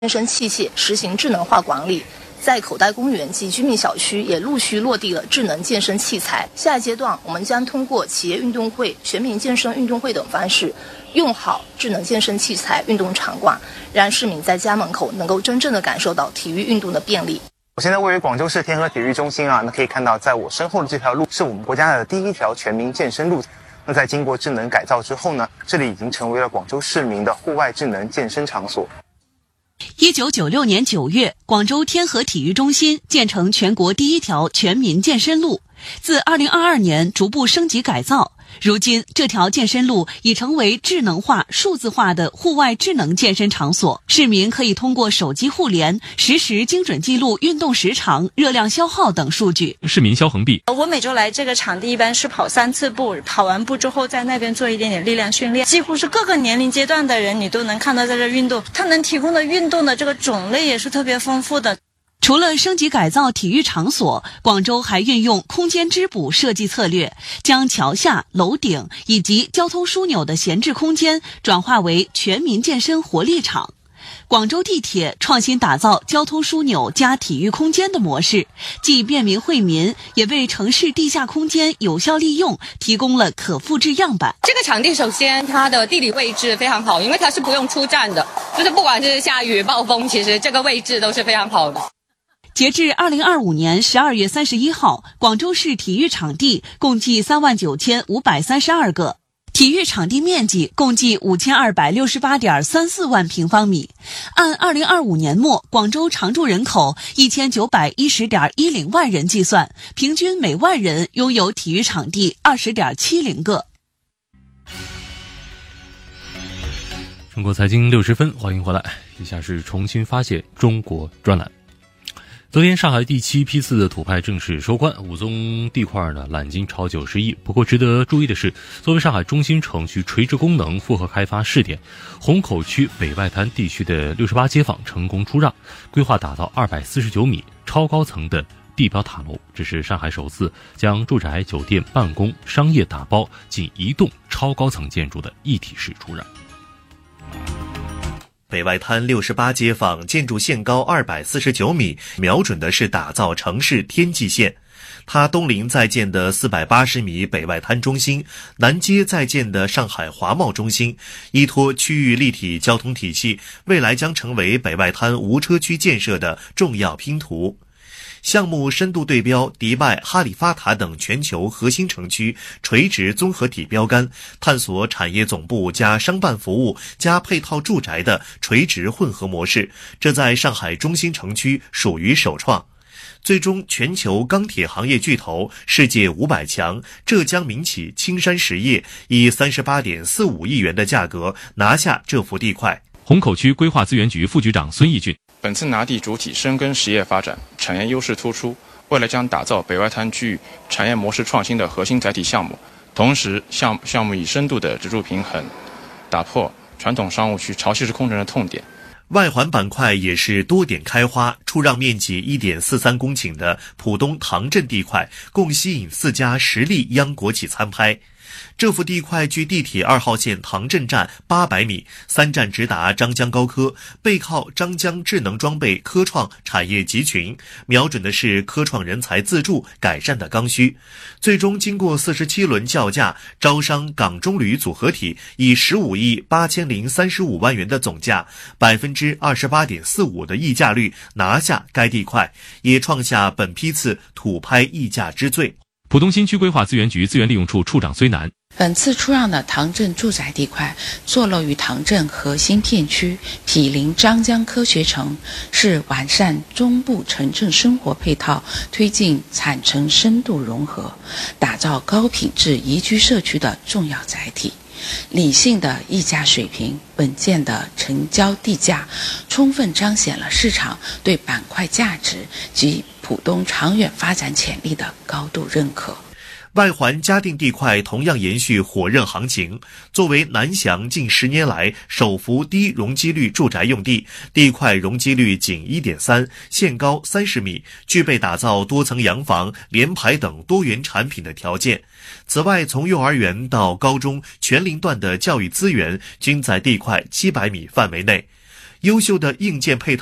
健身器械实行智能化管理。在口袋公园及居民小区也陆续落地了智能健身器材。下一阶段，我们将通过企业运动会、全民健身运动会等方式，用好智能健身器材运动场馆，让市民在家门口能够真正的感受到体育运动的便利。 我现在位于广州市天河体育中心啊，那可以看到在我身后的这条路是我们国家的第一条全民健身路。那在经过智能改造之后呢，这里已经成为了广州市民的户外智能健身场所。 1996年9月，广州天河体育中心建成全国第一条全民健身路，自2022年逐步升级改造。如今，这条健身路已成为智能化、数字化的户外智能健身场所。市民可以通过手机互联，实时精准记录运动时长、热量消耗等数据。 市民肖恒碧， 我每周来这个场地一般是跑3次步，跑完步之后在那边做一点点力量训练，几乎是各个年龄阶段的人你都能看到在这运动。它能提供的运动的这个种类也是特别丰富的。 除了升级改造体育场所，广州还运用空间织补设计策略，将桥下、楼顶以及交通枢纽的闲置空间转化为全民健身活力场。广州地铁创新打造交通枢纽加体育空间的模式，既便民惠民，也为城市地下空间有效利用提供了可复制样板。 这个场地首先它的地理位置非常好，因为它是不用出站的，就是不管是下雨、暴风，其实这个位置都是非常好的。 截至2025年12月31号，广州市体育场地共计39532个，体育场地面积共计5268.34万平方米。按2025年末广州常住人口1910.10万人计算，平均每万人拥有体育场地20.70个。 中国财经60分，欢迎回来。以下是重新发现中国专栏。昨天上海第7批次的土拍正式收官，五宗地块呢揽金超90亿。不过值得注意的是，作为上海中心城区垂直功能复合开发试点，虹口区北外滩地区的68街坊成功出让，规划打造249米超高层的地标塔楼。这是上海首次将住宅、酒店、办公、商业打包进一栋超高层建筑的一体式出让。 北外滩68街坊建筑限高249米，瞄准的是打造城市天际线。它东临在建的480米北外滩中心，南接在建的上海华贸中心，依托区域立体交通体系，未来将成为北外滩无车区建设的重要拼图。项目深度对标迪拜、哈利法塔等全球核心城区垂直综合体标杆，探索产业总部加商办服务加配套住宅的垂直混合模式，这在上海中心城区属于首创。最终，全球钢铁行业巨头、世界500强浙江民企青山实业以38.45亿元的价格拿下这幅地块。 虹口区规划资源局副局长孙义俊， 本次拿地主体深耕实业发展，产业优势突出，未来将打造北外滩区域产业模式创新的核心载体项目。同时，项目以深度的支柱平衡，打破传统商务区潮汐式空城的痛点。 外环板块也是多点开花，出让面积1.43公顷的浦东唐镇地块，共吸引4家实力央国企参拍。这幅地块距地铁2号线唐镇站800米，3站直达张江高科，背靠张江智能装备科创产业集群，瞄准的是科创人才自助改善的刚需。最终经过47轮叫价，招商港中旅组合体以15亿8035万元的总价，28.45%的溢价率拿下该地块，也创下本批次土拍溢价之最。 浦东新区规划资源局资源利用处处长崔楠， 本次出让的唐镇住宅地块坐落于唐镇核心片区，毗邻张江科学城，是完善中部城镇生活配套，推进产城深度融合，打造高品质宜居社区的重要载体。理性的溢价水平，稳健的成交地价，充分彰显了市场对板块价值及浦东长远发展潜力的高度认可。 外环嘉定地块同样延续火热行情，作为南翔近10年来首幅低容积率住宅用地，地块容积率仅 1.3， 限高30米，具备打造多层洋房、联排等多元产品的条件。此外，从幼儿园到高中全龄段的教育资源均在地块700米范围内。 优秀的硬件配套